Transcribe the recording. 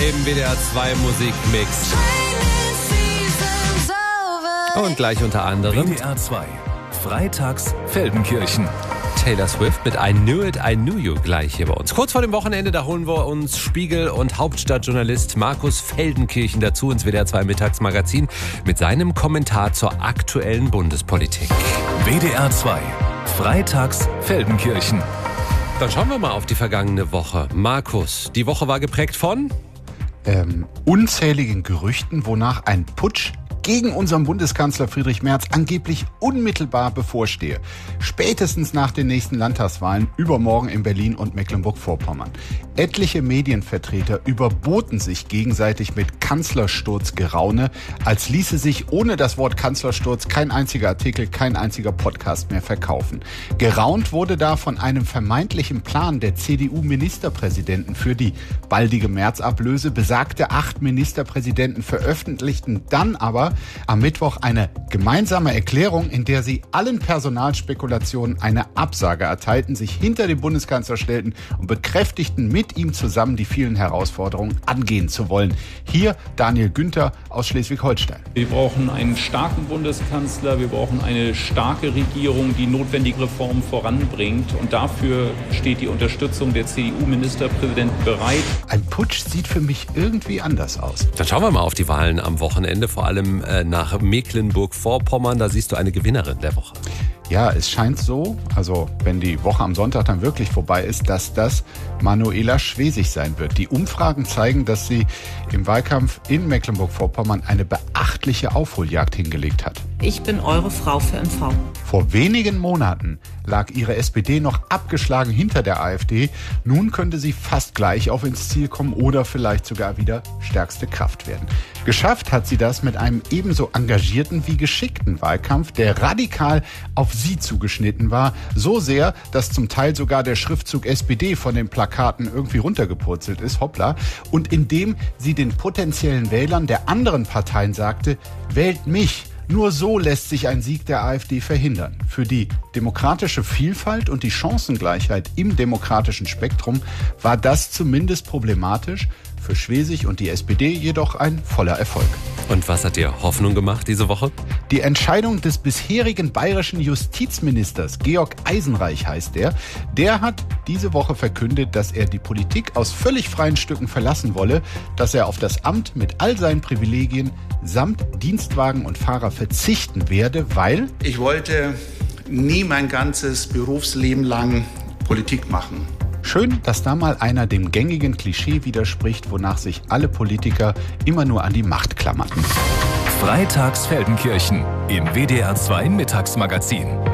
im WDR 2 Musikmix. Und gleich unter anderem WDR 2, freitags Feldenkirchen. Taylor Swift mit I Knew It, I Knew You gleich hier bei uns. Kurz vor dem Wochenende, da holen wir uns Spiegel- und Hauptstadtjournalist Markus Feldenkirchen dazu ins WDR 2 Mittagsmagazin mit seinem Kommentar zur aktuellen Bundespolitik. WDR 2, freitags Feldenkirchen. Dann schauen wir mal auf die vergangene Woche. Markus, die Woche war geprägt von? Unzähligen Gerüchten, wonach ein Putsch gegen unseren Bundeskanzler Friedrich Merz angeblich unmittelbar bevorstehe. Spätestens nach den nächsten Landtagswahlen übermorgen in Berlin und Mecklenburg-Vorpommern. Etliche Medienvertreter überboten sich gegenseitig mit Kanzlersturzgeraune, als ließe sich ohne das Wort Kanzlersturz kein einziger Artikel, kein einziger Podcast mehr verkaufen. Geraunt wurde da von einem vermeintlichen Plan der CDU-Ministerpräsidenten für die baldige März-Ablöse. Besagte 8 Ministerpräsidenten veröffentlichten dann aber am Mittwoch eine gemeinsame Erklärung, in der sie allen Personalspekulationen eine Absage erteilten, sich hinter den Bundeskanzler stellten und bekräftigten, mit ihm zusammen die vielen Herausforderungen angehen zu wollen. Hier Daniel Günther aus Schleswig-Holstein. Wir brauchen einen starken Bundeskanzler, wir brauchen eine starke Regierung, die notwendige Reformen voranbringt. Und dafür steht die Unterstützung der CDU-Ministerpräsidenten bereit. Ein Putsch sieht für mich irgendwie anders aus. Dann schauen wir mal auf die Wahlen am Wochenende, vor allem nach Mecklenburg-Vorpommern. Da siehst du eine Gewinnerin der Woche. Ja, es scheint so, also wenn die Woche am Sonntag dann wirklich vorbei ist, dass das Manuela Schwesig sein wird. Die Umfragen zeigen, dass sie im Wahlkampf in Mecklenburg-Vorpommern eine beachtliche Aufholjagd hingelegt hat. Ich bin eure Frau für MV. Vor wenigen Monaten lag ihre SPD noch abgeschlagen hinter der AfD. Nun könnte sie fast gleich auf ins Ziel kommen oder vielleicht sogar wieder stärkste Kraft werden. Geschafft hat sie das mit einem ebenso engagierten wie geschickten Wahlkampf, der radikal auf sie zugeschnitten war. So sehr, dass zum Teil sogar der Schriftzug SPD von den Plakaten irgendwie runtergepurzelt ist, hoppla. Und indem sie den potenziellen Wählern der anderen Parteien sagte, wählt mich. Nur so lässt sich ein Sieg der AfD verhindern. Für die demokratische Vielfalt und die Chancengleichheit im demokratischen Spektrum war das zumindest problematisch. Für Schwesig und die SPD jedoch ein voller Erfolg. Und was hat dir Hoffnung gemacht diese Woche? Die Entscheidung des bisherigen bayerischen Justizministers, Georg Eisenreich heißt er, der hat diese Woche verkündet, dass er die Politik aus völlig freien Stücken verlassen wolle, dass er auf das Amt mit all seinen Privilegien samt Dienstwagen und Fahrer verzichten werde, weil ich wollte nie mein ganzes Berufsleben lang Politik machen. Schön, dass da mal einer dem gängigen Klischee widerspricht, wonach sich alle Politiker immer nur an die Macht klammerten. Freitags Feldenkirchen im WDR 2 Mittagsmagazin.